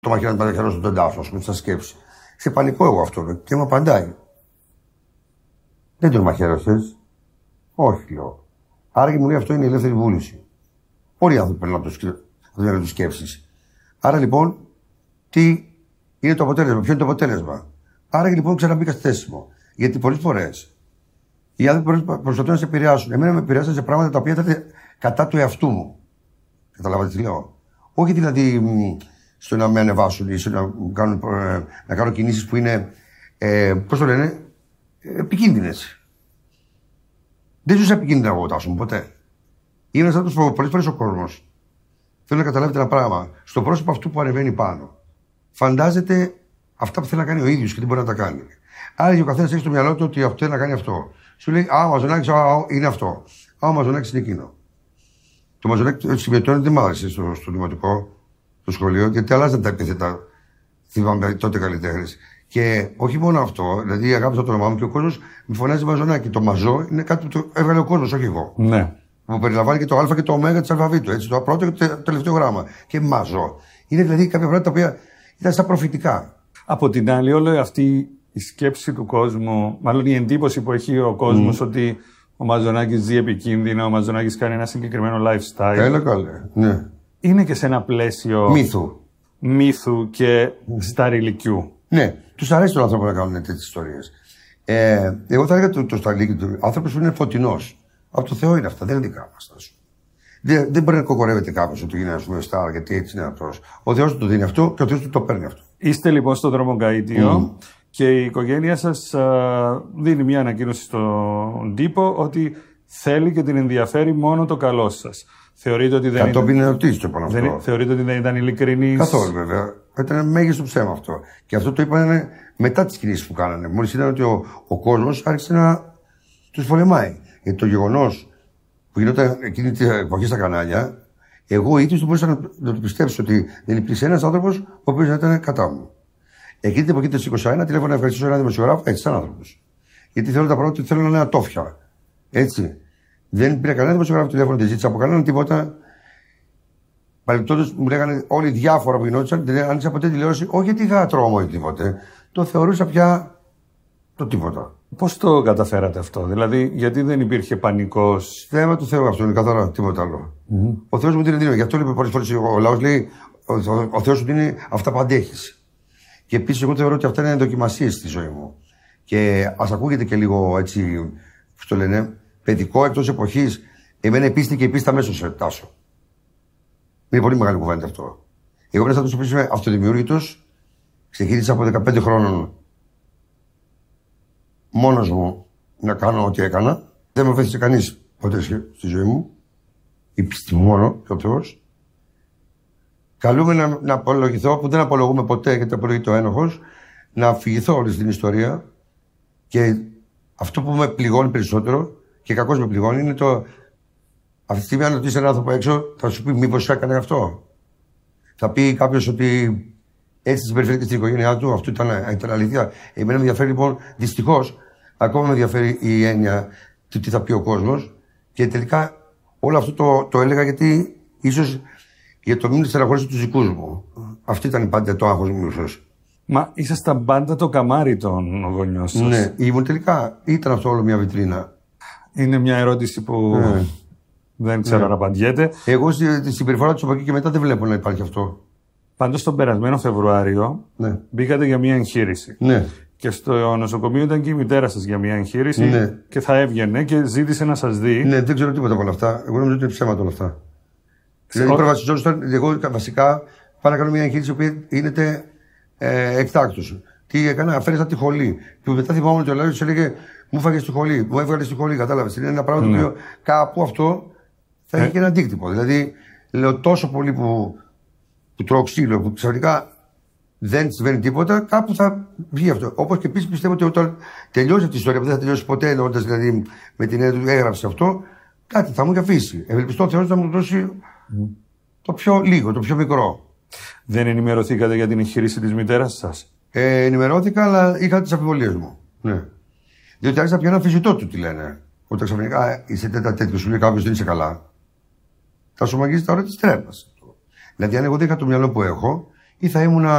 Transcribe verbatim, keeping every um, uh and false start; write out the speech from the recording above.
Το μαχαίρι να παταχαιρώσω τον τάφο, με τη σκέψη. Σε πανικό εγώ αυτό και μου απαντάει. Δεν τον μαχαίρωσες. Όχι, λέω. Άρα και μου λέει αυτό είναι η ελεύθερη βούληση. Όλοι οι άνθρωποι περνάνε από το σκέψη. Άρα λοιπόν, τι είναι το αποτέλεσμα, ποιο είναι το αποτέλεσμα. Άρα και λοιπόν ξαναμπήκα στη θέση μου. Γιατί πολλές φορές οι άνθρωποι προσπαθούν να σε επηρεάσουν. Εμένα με επηρεάσαν σε πράγματα τα οποία ήταν κατά του εαυτού μου. Καταλάβατε τι λέω. Όχι δηλαδή στο να με ανεβάσουν ή στο να, κάνουν, να κάνω κινήσεις που είναι, ε, πώς το λένε, επικίνδυνες. Δεν ζούσα επικίνδυνα εγώ, Τάσο μου, ποτέ. Είναι ένας άνθρωπος που πολλές φορές ο κόσμος θέλει να καταλάβετε ένα πράγμα. Στο πρόσωπο αυτού που ανεβαίνει πάνω, φαντάζεται αυτά που θέλει να κάνει ο ίδιος και τι μπορεί να τα κάνει. Άρα και ο καθένας έχει στο μυαλό του ότι αυτό θέλει να κάνει αυτό. Σου λέει, Α, ο Μαζονάκης είναι αυτό. Α, ο Μαζονάκης είναι εκείνο. Το Μαζονάκη συμμετώνει δεν μ' άρεσε στο, στο δημοτικό, στο σχολείο, γιατί αλλάζαν τα επίθετα. Θυμάμαι τότε καλλιτέχνες. Και όχι μόνο αυτό, δηλαδή αγάπησα το όνομά μου και ο κόσμος μου φωνάζει Μαζονάκη. Το Μαζό είναι κάτι που το έβγαλε ο κόσμος, όχι εγώ. Ναι. Που περιλαμβάνει και το Α και το Ω της αλφαβήτου. Έτσι, το πρώτο και το τελευταίο γράμμα. Και Μαζό. Είναι δηλαδή κάποια πράγματα τα οποία ήταν σαν προφητικά. Από την άλλη, όλη αυτή η σκέψη του κόσμου, μάλλον η εντύπωση που έχει ο κόσμος mm. ότι ο Μαζονάκης ζει επικίνδυνα, ο Μαζονάκης κάνει ένα συγκεκριμένο lifestyle. Έλα καλά, ναι. Είναι και σε ένα πλαίσιο μύθου, μύθου και mm. σταριλικιού. Ναι, τους αρέσει τον άνθρωπο να κάνουν τέτοιες ιστορίες. Ε, εγώ θα έλεγα το, το σταριλίκι του άνθρωπος που είναι φωτεινός. Από το Θεό είναι αυτά, δεν είναι δικά μας. Δεν, δεν μπορεί να κοκορεύεται κάποιος ότι είναι, ας πούμε, στάρ, γιατί έτσι είναι αυτός. Ο Θεός του το δίνει αυτό και ο Θεός του το παίρνει αυτό. Είστε λοιπόν στο δρόμο Γκαΐτιο mm. και η οικογένεια σας α, δίνει μια ανακοίνωση στον τύπο ότι θέλει και την ενδιαφέρει μόνο το καλό σας. Θεωρείτε ότι δεν Κατόπιν ήταν... ερωτήσει το πάνω αυτό. Δεν... Θεωρείτε ότι δεν ήταν ειλικρινής. Καθόλου βέβαια. Ήταν μέγιστο ψέμα αυτό. Και αυτό το είπαν μετά τις κινήσεις που κάνανε. Μόλις είδαν ότι ο, ο κόσμος άρχισε να τους πολεμάει. Γιατί το γεγονός που γινόταν εκείνη την εποχή στα κανάλια, εγώ ίδιος δεν μπορούσα να, να το πιστέψω ότι δεν υπήρξε ένας άνθρωπος ο οποίος να ήταν κατά μου. Εκείνη την εποχή το είκοσι ένα τηλέφωνο να ευχαριστήσω έναν δημοσιογράφο, έτσι σαν άνθρωπος. Γιατί θέλω τα πράγματα ότι θέλω να είναι ατόφια. Έτσι. Δεν πήρα κανένα δημοσιογράφο τηλέφωνο, δεν ζήτησα από κανέναν τίποτα. Παρεμπιπτόντως μου λέγανε όλοι διάφορα που γινόντουσαν, δεν άνοιξα ποτέ τηλεόραση, όχι γιατί είχα τρόμο ή τίποτε. Το θεωρούσα πια το τίποτα. Πώς το καταφέρατε αυτό, δηλαδή, γιατί δεν υπήρχε πανικός. Θέμα του Θεού αυτό είναι καθαρά, τίποτα άλλο. Mm-hmm. Ο Θεός μου δίνει δύναμη. Γι' αυτό λέει πολλές φορές ο λαός λέει: Ο, ο, ο Θεός σου δίνει αυτά που αντέχεις. Και επίσης, εγώ θεωρώ ότι αυτά είναι δοκιμασίες στη ζωή μου. Και ας ακούγεται και λίγο έτσι, πώς το λένε, παιδικό εκτός εποχής. Εμένα η πίστη και η πίστη αμέσως Τάσο. Είναι πολύ μεγάλη κουβέντα αυτό. Εγώ μέσα από το είμαι αυτοδημιούργητος, ξεκίνησα από δεκαπέντε χρόνων μόνος μου να κάνω ό,τι έκανα. Δεν με βοήθησε κανείς ποτέ στη ζωή μου. Η πίστη μου μόνο και ο Θεός. Καλούμε να, να απολογηθώ, που δεν απολογούμε ποτέ γιατί απολογείται ο ένοχος, να αφηγηθώ όλη στην ιστορία. Και αυτό που με πληγώνει περισσότερο και κακώς με πληγώνει είναι το. Αυτή τη στιγμή, αν ρωτήσει έναν άνθρωπο έξω, θα σου πει μήπως έκανε αυτό. Θα πει κάποιος ότι έτσι συμπεριφέρεται και στην οικογένειά του, αυτό ήταν, ήταν αλήθεια. Εμένα με ενδιαφέρει λοιπόν, δυστυχώς, ακόμα με ενδιαφέρει η έννοια του τι θα πει ο κόσμος. Και τελικά όλο αυτό το, το έλεγα γιατί ίσως για το μην στεναχωρήσω τους δικούς μου. Αυτή ήταν πάντα το άγχος μου, ίσως. Μα ήσασταν πάντα το καμάρι των γονιών σας. Ναι, ήμουν τελικά. Ήταν αυτό όλο μια βιτρίνα. Είναι μια ερώτηση που. Ναι. Δεν ξέρω ναι. αν απαντιέται. Εγώ στη συμπεριφορά του από εκεί και μετά δεν βλέπω να υπάρχει αυτό. Πάντως τον περασμένο Φεβρουάριο ναι. μπήκατε για μια εγχείρηση. Ναι. Και στο νοσοκομείο ήταν και η μητέρα σας για μια εγχείρηση. Ναι. Και θα έβγαινε και ζήτησε να σας δει. Ναι, δεν ξέρω τίποτα από όλα αυτά. Εγώ νομίζω ότι είναι ψέματα όλα αυτά. Δηλαδή, προβασιζόντουσαν, εγώ βασικά πάω να κάνω μια εγχείρηση που γίνεται ε, εκτάκτως. Τι έκανα, αφαίρεσα τη χολή. Και μετά θυμάμαι ότι ο Λάριος έλεγε μου φάγε στη χολή, μου έβγαλε στη χολή. Κατάλαβε. Είναι ένα πράγμα ναι. το οποίο κάπου αυτό. Θα έχει ε. και ένα αντίκτυπο. Δηλαδή, λέω τόσο πολύ που, που τρώω ξύλο, που ξαφνικά δεν συμβαίνει τίποτα, κάπου θα βγει αυτό. Όπως και επίσης πιστεύω ότι όταν τελειώσει αυτή η ιστορία, που δεν θα τελειώσει ποτέ, εννοώντας δηλαδή με την έννοια του έγραψε αυτό, κάτι θα μου έχει αφήσει. Ευελπιστώ ο Θεός να μου δώσει mm. το πιο λίγο, το πιο μικρό. Δεν ενημερωθήκατε για την εγχείρηση της μητέρας σας? Ε, ενημερώθηκα, αλλά είχα τις αμφιβολίες μου. Ναι. Διότι άρχισα πια ένα φυσιτό του τι λένε. Όταν ξαφνικά είσαι τέτοια τέτοιο, σου λέει κάποιος δεν είσαι καλά. Θα σου μαγίζει τα ώρα της τρέλας. Δηλαδή, αν εγώ δεν είχα το μυαλό που έχω, ή θα ήμουν